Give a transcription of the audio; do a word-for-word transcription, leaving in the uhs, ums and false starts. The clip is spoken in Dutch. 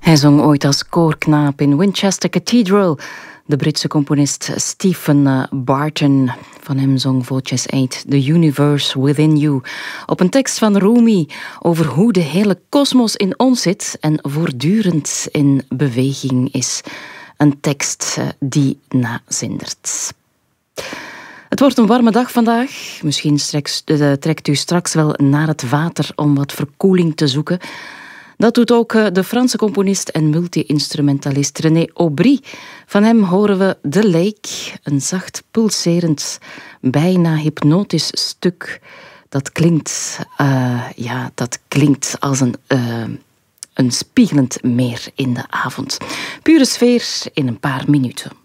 Hij zong ooit als koorknaap in Winchester Cathedral. De Britse componist Stephen Barton. Van hem zong Voces acht The Universe Within You. Op een tekst van Rumi over hoe de hele kosmos in ons zit en voortdurend in beweging is. Een tekst die nazindert. Het wordt een warme dag vandaag. Misschien straks, uh, trekt u straks wel naar het water om wat verkoeling te zoeken. Dat doet ook de Franse componist en multi-instrumentalist René Aubry. Van hem horen we The Lake, een zacht pulserend, bijna hypnotisch stuk. Dat klinkt, uh, ja, dat klinkt als een, uh, een spiegelend meer in de avond. Pure sfeer in een paar minuten.